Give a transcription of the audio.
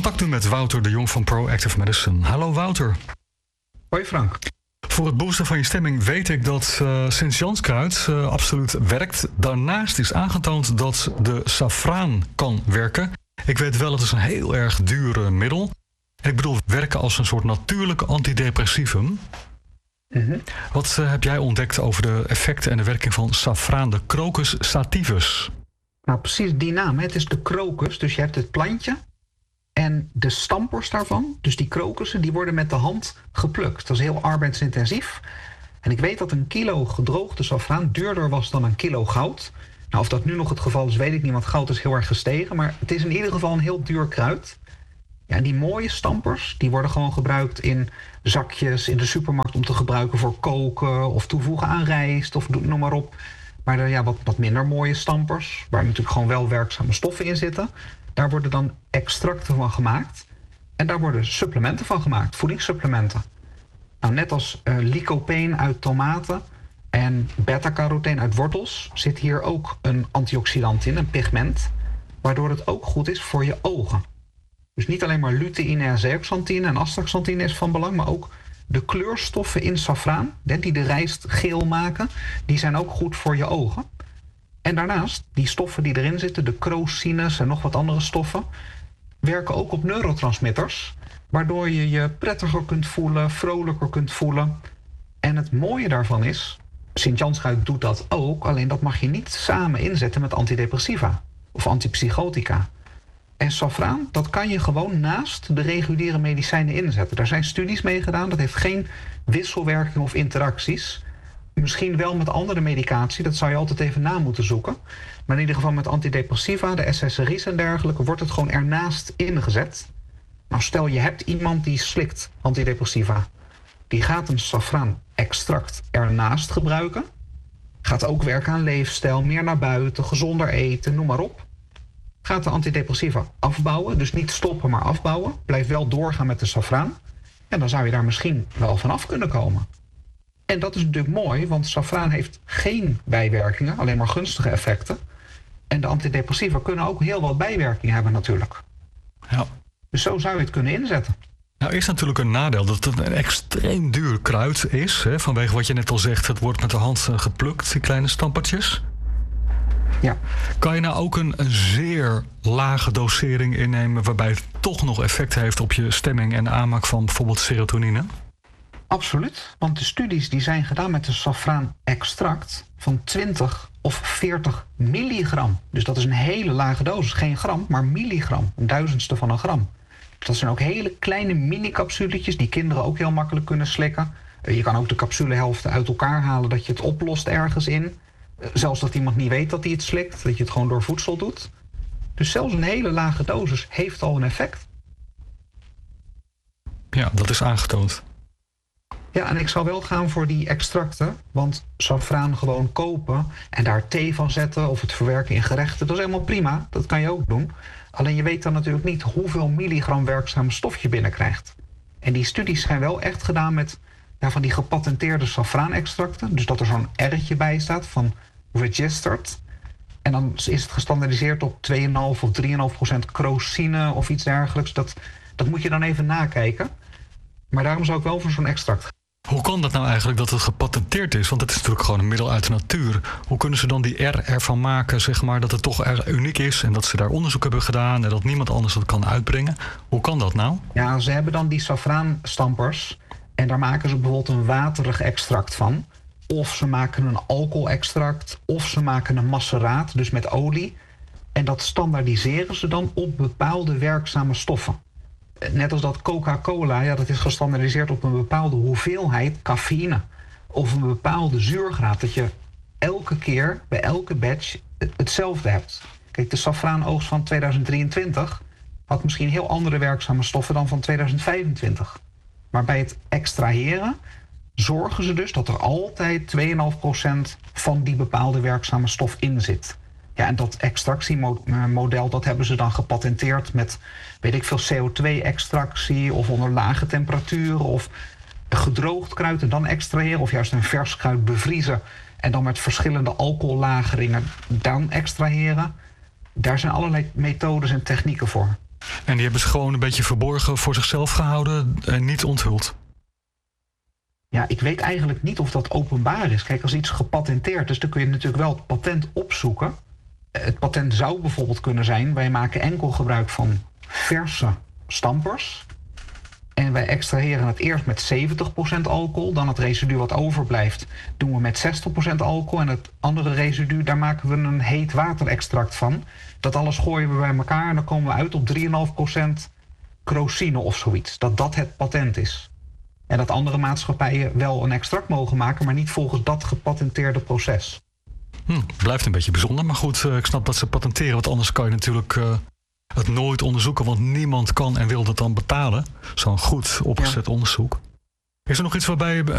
contact nu met Wouter de Jong van Proactive Medicine. Hallo Wouter. Hoi Frank. Voor het boosten van je stemming weet ik dat Sint-Janskruid absoluut werkt. Daarnaast is aangetoond dat de safraan kan werken. Ik weet wel, het is een heel erg duur middel. En ik bedoel, werken als een soort natuurlijk antidepressivum. Wat heb jij ontdekt over de effecten en de werking van safraan, de Crocus sativus? Nou, precies die naam. Het is de crocus, dus je hebt het plantje en de stampers daarvan. Dus die crocussen, die worden met de hand geplukt. Dat is heel arbeidsintensief. En ik weet dat een kilo gedroogde safraan duurder was dan een kilo goud. Nou, of dat nu nog het geval is, weet ik niet, want goud is heel erg gestegen. Maar het is in ieder geval een heel duur kruid. Ja, en die mooie stampers, die worden gewoon gebruikt in zakjes in de supermarkt om te gebruiken voor koken of toevoegen aan rijst of noem maar op. Maar de wat minder mooie stampers, waar natuurlijk gewoon wel werkzame stoffen in zitten, daar worden dan extracten van gemaakt. En daar worden supplementen van gemaakt, voedingssupplementen. Nou, net als lycopene uit tomaten en beta-carotene uit wortels zit hier ook een antioxidant in, een pigment, waardoor het ook goed is voor je ogen. Dus niet alleen maar luteïne en zeaxanthine en astaxanthine is van belang, maar ook de kleurstoffen in safraan, die de rijst geel maken, die zijn ook goed voor je ogen. En daarnaast, die stoffen die erin zitten, de crocines en nog wat andere stoffen, werken ook op neurotransmitters, waardoor je je prettiger kunt voelen, vrolijker kunt voelen. En het mooie daarvan is, Sint-Janskruid doet dat ook, alleen dat mag je niet samen inzetten met antidepressiva of antipsychotica. En safraan, dat kan je gewoon naast de reguliere medicijnen inzetten. Daar zijn studies mee gedaan, dat heeft geen wisselwerking of interacties. Misschien wel met andere medicatie, dat zou je altijd even na moeten zoeken. Maar in ieder geval met antidepressiva, de SSRI's en dergelijke, wordt het gewoon ernaast ingezet. Nou, stel je hebt iemand die slikt antidepressiva. Die gaat een safraan-extract ernaast gebruiken. Gaat ook werken aan leefstijl, meer naar buiten, gezonder eten, noem maar op. Gaat de antidepressiva afbouwen, dus niet stoppen, maar afbouwen. Blijf wel doorgaan met de safraan. En dan zou je daar misschien wel vanaf kunnen komen. En dat is natuurlijk mooi, want safraan heeft geen bijwerkingen, alleen maar gunstige effecten. En de antidepressiva kunnen ook heel wat bijwerkingen hebben natuurlijk. Ja. Dus zo zou je het kunnen inzetten. Nou, is natuurlijk een nadeel dat het een extreem duur kruid is. Hè, vanwege wat je net al zegt, het wordt met de hand geplukt, die kleine stampertjes. Ja. Kan je nou ook een zeer lage dosering innemen waarbij het toch nog effect heeft op je stemming en de aanmaak van bijvoorbeeld serotonine? Absoluut, want de studies die zijn gedaan met een safraan-extract van 20 of 40 milligram. Dus dat is een hele lage dosis, geen gram, maar milligram, een duizendste van een gram. Dus dat zijn ook hele kleine mini-capsuletjes die kinderen ook heel makkelijk kunnen slikken. Je kan ook de capsulehelften uit elkaar halen, dat je het oplost ergens in. Zelfs dat iemand niet weet dat hij het slikt, dat je het gewoon door voedsel doet. Dus zelfs een hele lage dosis heeft al een effect. Ja, dat is aangetoond. Ja, en ik zou wel gaan voor die extracten, want safraan gewoon kopen en daar thee van zetten of het verwerken in gerechten, dat is helemaal prima, dat kan je ook doen. Alleen je weet dan natuurlijk niet hoeveel milligram werkzame stof je binnenkrijgt. En die studies zijn wel echt gedaan met van die gepatenteerde safraanextracten, dus dat er zo'n R'tje bij staat van registered. En dan is het gestandaardiseerd op 2,5 of 3,5% crocine of iets dergelijks. Dat moet je dan even nakijken. Maar daarom zou ik wel voor zo'n extract gaan. Hoe kan dat nou eigenlijk dat het gepatenteerd is? Want het is natuurlijk gewoon een middel uit de natuur. Hoe kunnen ze dan die R ervan maken, zeg maar, dat het toch erg uniek is en dat ze daar onderzoek hebben gedaan en dat niemand anders dat kan uitbrengen? Hoe kan dat nou? Ja, ze hebben dan die safraanstampers en daar maken ze bijvoorbeeld een waterig extract van. Of ze maken een alcoholextract, of ze maken een maceraat, dus met olie. En dat standaardiseren ze dan op bepaalde werkzame stoffen. Net als dat Coca-Cola, ja, dat is gestandaardiseerd op een bepaalde hoeveelheid cafeïne. Of een bepaalde zuurgraad, dat je elke keer bij elke batch hetzelfde hebt. Kijk, de safraanoogst van 2023 had misschien heel andere werkzame stoffen dan van 2025. Maar bij het extraheren zorgen ze dus dat er altijd 2,5% van die bepaalde werkzame stof in zit. Ja, en dat extractiemodel, dat hebben ze dan gepatenteerd met, weet ik veel, CO2-extractie of onder lage temperaturen of gedroogd kruid en dan extraheren of juist een vers kruid bevriezen en dan met verschillende alcohollageringen dan extraheren. Daar zijn allerlei methodes en technieken voor. En die hebben ze gewoon een beetje verborgen voor zichzelf gehouden en niet onthuld. Ja, ik weet eigenlijk niet of dat openbaar is. Kijk, als iets gepatenteerd is, dan kun je natuurlijk wel het patent opzoeken. Het patent zou bijvoorbeeld kunnen zijn: wij maken enkel gebruik van verse stampers. En wij extraheren het eerst met 70% alcohol. Dan het residu wat overblijft doen we met 60% alcohol. En het andere residu, daar maken we een heet waterextract van. Dat alles gooien we bij elkaar en dan komen we uit op 3,5% crocine of zoiets. Dat het patent is. En dat andere maatschappijen wel een extract mogen maken, maar niet volgens dat gepatenteerde proces. Blijft een beetje bijzonder, maar goed, ik snap dat ze patenteren. Want anders kan je natuurlijk het nooit onderzoeken, want niemand kan en wil dat dan betalen. Zo'n goed opgezet onderzoek. Is er nog iets waarbij